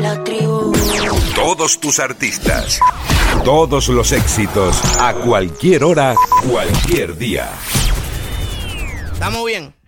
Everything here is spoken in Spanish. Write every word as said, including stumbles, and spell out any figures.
La tribu. Todos tus artistas, todos los éxitos, a cualquier hora, cualquier día. ¿Estamos bien?